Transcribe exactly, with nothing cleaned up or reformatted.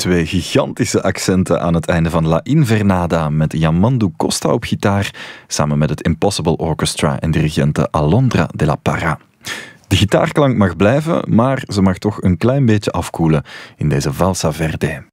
Twee gigantische accenten aan het einde van La Invernada met Yamandu Costa op gitaar, samen met het Impossible Orchestra en dirigente Alondra de la Parra. De gitaarklank mag blijven, maar ze mag toch een klein beetje afkoelen in deze Valsa Verde.